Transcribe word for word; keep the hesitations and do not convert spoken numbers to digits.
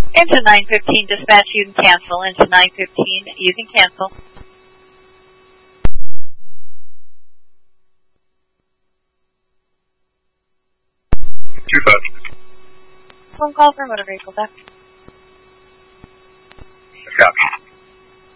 Into nine fifteen, dispatch, you can cancel. Into nine fifteen, you can cancel. Dispatch. Phone call for motor vehicle theft. Copy.